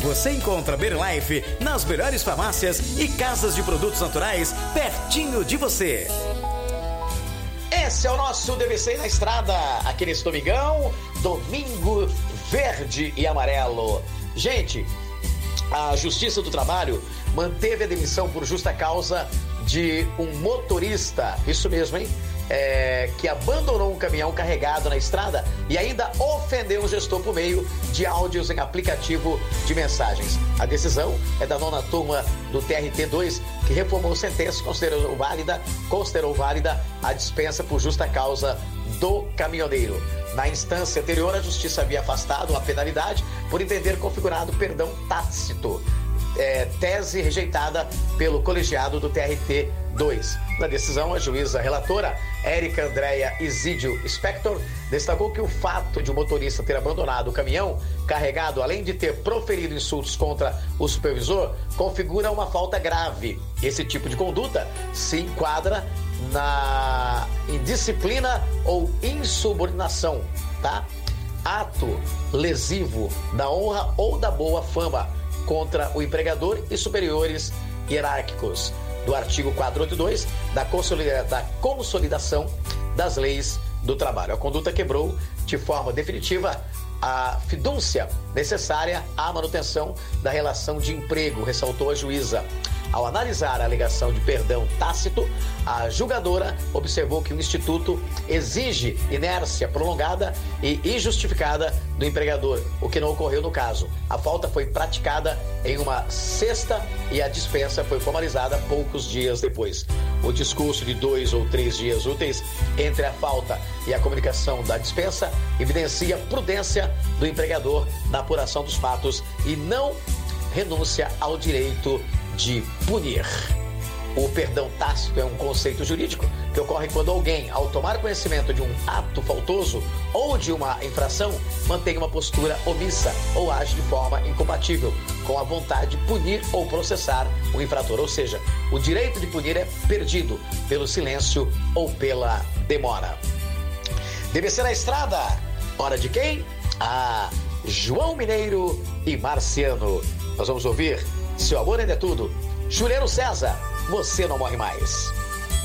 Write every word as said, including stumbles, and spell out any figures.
Você encontra Berlife nas melhores farmácias e casas de produtos naturais pertinho de você. Esse é o nosso D B C na estrada, aqui nesse domingão, domingo verde e amarelo. Gente, a Justiça do Trabalho manteve a demissão por justa causa de um motorista, isso mesmo, hein? É, que abandonou um caminhão carregado na estrada e ainda ofendeu o gestor por meio de áudios em aplicativo de mensagens. A decisão é da nona turma do T R T dois, que reformou a sentença e considerou válida, considerou válida a dispensa por justa causa do caminhoneiro. Na instância anterior, a Justiça havia afastado a penalidade por entender configurado perdão tácito, é, tese rejeitada pelo colegiado do T R T dois. Na decisão, a juíza relatora, Érica Andréia Isídio Spector, destacou que o fato de o motorista ter abandonado o caminhão carregado, além de ter proferido insultos contra o supervisor, configura uma falta grave. Esse tipo de conduta se enquadra na indisciplina ou insubordinação, tá? Ato lesivo da honra ou da boa fama contra o empregador e superiores hierárquicos, do artigo quatrocentos e oitenta e dois da, consolida, da consolidação das leis do trabalho. A conduta quebrou de forma definitiva a fidúcia necessária à manutenção da relação de emprego, ressaltou a juíza. Ao analisar a alegação de perdão tácito, a julgadora observou que o Instituto exige inércia prolongada e injustificada do empregador, o que não ocorreu no caso. A falta foi praticada em uma sexta e a dispensa foi formalizada poucos dias depois. O discurso de dois ou três dias úteis entre a falta e a comunicação da dispensa evidencia prudência do empregador na apuração dos fatos e não renúncia ao direito de punir. O perdão tácito é um conceito jurídico que ocorre quando alguém, ao tomar conhecimento de um ato faltoso ou de uma infração, mantém uma postura omissa ou age de forma incompatível com a vontade de punir ou processar o infrator. Ou seja, o direito de punir é perdido pelo silêncio ou pela demora. D B C na estrada, hora de quem? Ah, João Mineiro e Marciano. Nós vamos ouvir Seu Amor Ainda é Tudo. Juliano César, Você Não Morre Mais.